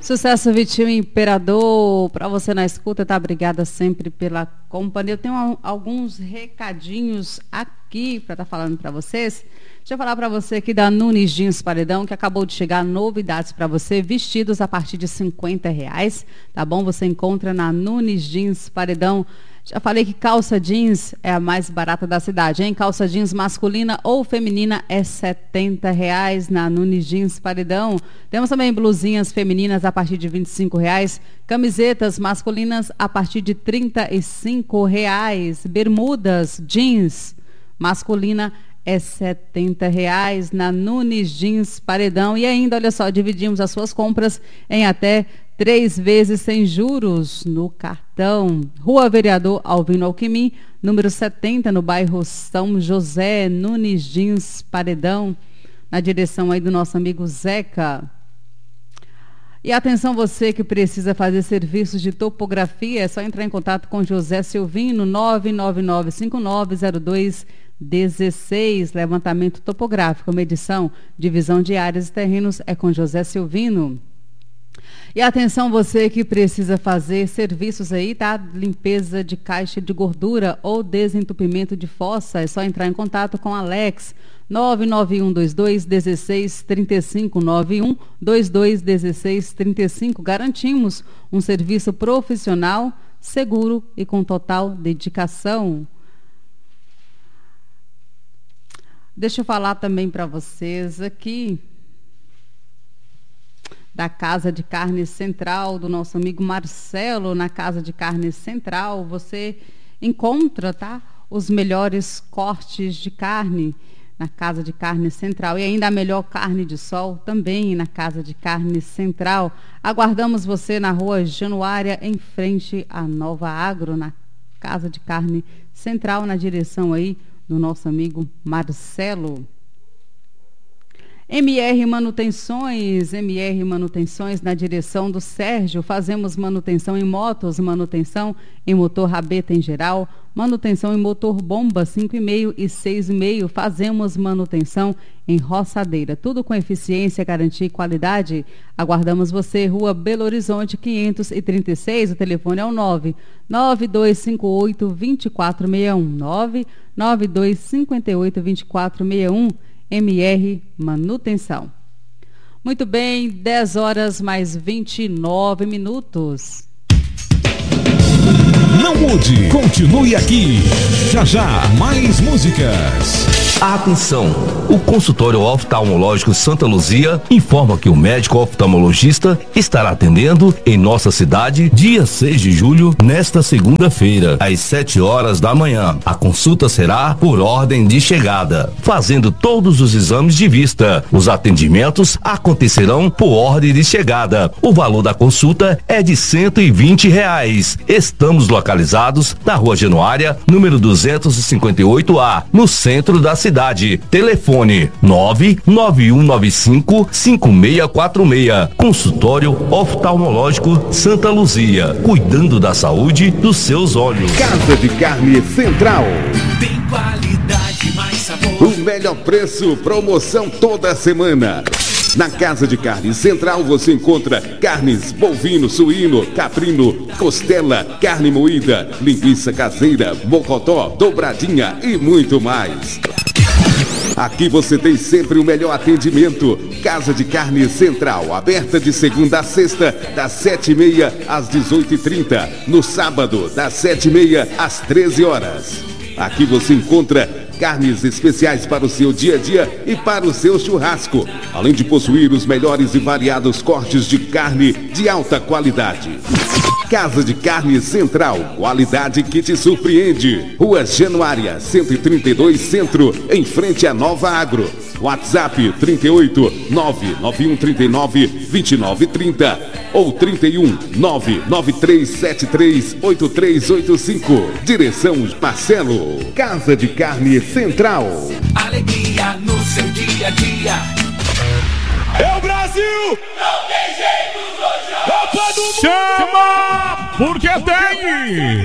Sucesso Vitinho Imperador, para você na escuta, tá? Obrigada sempre pela companhia. Eu tenho alguns recadinhos aqui para estar falando para vocês. Deixa eu falar para você aqui da Nunes Jeans Paredão, que acabou de chegar novidades para você, vestidos a partir de R$50, tá bom? Você encontra na Nunes Jeans Paredão. Já falei que calça jeans é a mais barata da cidade, hein? Calça jeans masculina ou feminina é R$70 na Nunes Jeans Paredão. Temos também blusinhas femininas a partir de R$25, camisetas masculinas a partir de R$35, bermudas jeans masculina é R$70 na Nunes Jeans Paredão. E ainda, olha só, dividimos as suas compras em até 3 vezes sem juros no cartão. Rua Vereador Alvino Alquimim, número 70, no bairro São José. Nunes Jeans Paredão, na direção aí do nosso amigo Zeca. E atenção, você que precisa fazer serviços de topografia, é só entrar em contato com José Silvino, 999590216. Levantamento topográfico, medição, divisão de áreas e terrenos é com José Silvino. E atenção, você que precisa fazer serviços aí, tá? Limpeza de caixa de gordura ou desentupimento de fossa, é só entrar em contato com Alex, 991221635, 91221635. Garantimos um serviço profissional, seguro e com total dedicação. Deixa eu falar também para vocês aqui da Casa de Carne Central, do nosso amigo Marcelo. Na Casa de Carne Central você encontra, tá, os melhores cortes de carne na Casa de Carne Central, e ainda a melhor carne de sol também na Casa de Carne Central. Aguardamos você na Rua Januária, em frente à Nova Agro, na Casa de Carne Central, na direção aí do nosso amigo Marcelo. MR Manutenções na direção do Sérgio. Fazemos manutenção em motos, manutenção em motor rabeta em geral, manutenção em motor bomba 5,5 e 6,5. Fazemos manutenção em roçadeira. Tudo com eficiência, garantia e qualidade. Aguardamos você, Rua Belo Horizonte 536. O telefone é o 99258-2461. 99258-2461. MR Manutenção. Muito bem, 10 horas mais 29 minutos. Não mude, continue aqui. Já já, mais músicas. Atenção! O consultório oftalmológico Santa Luzia informa que o médico oftalmologista estará atendendo em nossa cidade dia 6 de julho, nesta segunda-feira, às 7 horas da manhã. A consulta será por ordem de chegada, fazendo todos os exames de vista. Os atendimentos acontecerão por ordem de chegada. O valor da consulta é de R$120. Estamos localizados na Rua Januária, número 258A, no centro da cidade. Telefone 99195-5646. Consultório oftalmológico Santa Luzia, cuidando da saúde dos seus olhos. Casa de Carne Central. Tem qualidade, mais sabor. O melhor preço, promoção toda semana. Na Casa de Carne Central você encontra carnes bovino, suíno, caprino, costela, carne moída, linguiça caseira, mocotó, dobradinha e muito mais. Aqui você tem sempre o melhor atendimento. Casa de Carne Central, aberta de segunda a sexta, das 7h30 às 18h30. No sábado, das 7h30 às 13 horas. Aqui você encontra carnes especiais para o seu dia a dia e para o seu churrasco, além de possuir os melhores e variados cortes de carne de alta qualidade. Casa de Carne Central, qualidade que te surpreende. Rua Januária, 132 Centro, em frente à Nova Agro. WhatsApp 38 99139 2930 ou 31 99373 8385. Direção Marcelo. Casa de Carne Central. Alegria no seu dia a dia. É o Brasil! Não tem jeito, Copa do Mundo! Chama! Porque tem!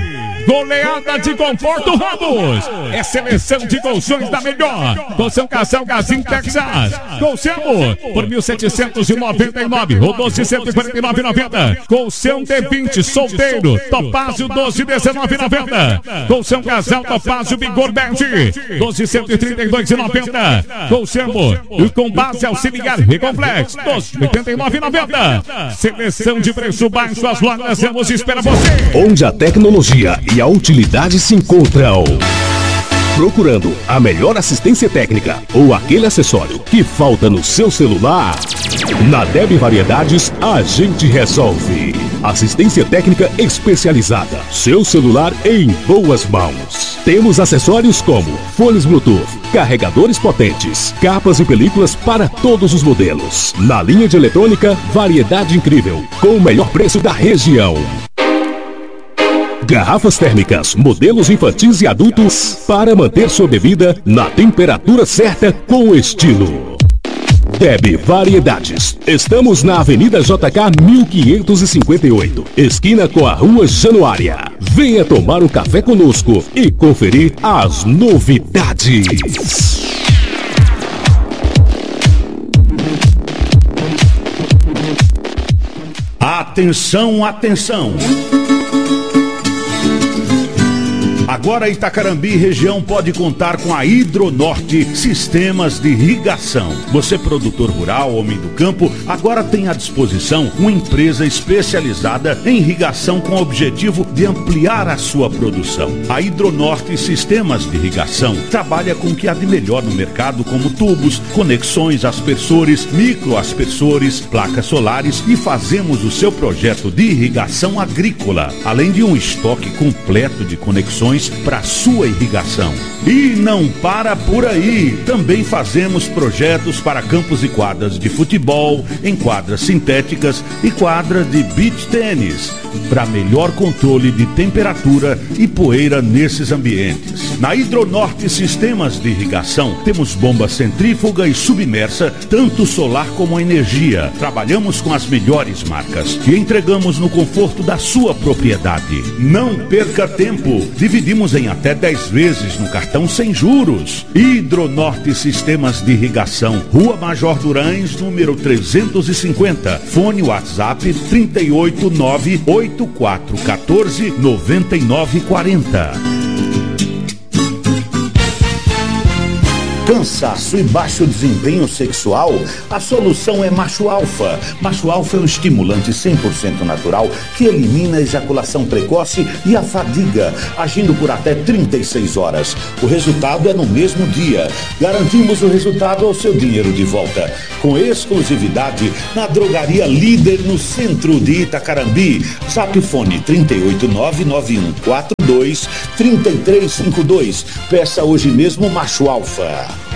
goleada de Conforto Ramos. É seleção de colchões da melhor. Colchão Casal Gazin Texas. Colchão por 1.799 ou 12.149,90. Colchão D20 solteiro Topázio 12.19,90. Colchão Casal Topázio Vigor Bege 12.132,90. Colchão e com base auxiliar Recomplex 12.89,90. Seleção de preço baixo, as lojas Ramos espera você. Onde a tecnologia e a utilidade se encontram. Procurando a melhor assistência técnica ou aquele acessório que falta no seu celular? Na Deb Variedades a gente resolve. Assistência técnica especializada. Seu celular em boas mãos. Temos acessórios como fones Bluetooth, carregadores potentes, capas e películas para todos os modelos. Na linha de eletrônica, variedade incrível, com o melhor preço da região. Garrafas térmicas, modelos infantis e adultos, para manter sua bebida na temperatura certa com estilo. Deb Variedades. Estamos na Avenida JK 1558, esquina com a Rua Januária. Venha tomar um café conosco e conferir as novidades. Atenção, atenção! Agora Itacarambi região pode contar com a Hidronorte Sistemas de Irrigação. Você, produtor rural, homem do campo, agora tem à disposição uma empresa especializada em irrigação com o objetivo de ampliar a sua produção. A Hidronorte Sistemas de Irrigação trabalha com o que há de melhor no mercado, como tubos, conexões, aspersores, microaspersores, placas solares, e fazemos o seu projeto de irrigação agrícola, além de um estoque completo de conexões para sua irrigação. E não para por aí, também fazemos projetos para campos e quadras de futebol, em quadras sintéticas e quadra de beach tênis, para melhor controle de temperatura e poeira nesses ambientes. Na Hidronorte Sistemas de Irrigação, temos bomba centrífuga e submersa, tanto solar como energia. Trabalhamos com as melhores marcas e entregamos no conforto da sua propriedade. Não perca tempo, dividimos em até 10 vezes no cartão sem juros. Hidronorte Sistemas de Irrigação, Rua Major Durães, número 350. Fone WhatsApp 389-8414-9940. Cansaço e baixo desempenho sexual? A solução é Macho Alfa. Macho Alfa é um estimulante 100% natural que elimina a ejaculação precoce e a fadiga, agindo por até 36 horas. O resultado é no mesmo dia. Garantimos o resultado ao seu dinheiro de volta. Com exclusividade na drogaria líder no centro de Itacarambi. Zap Fone 38991423352. Peça hoje mesmo Macho Alfa.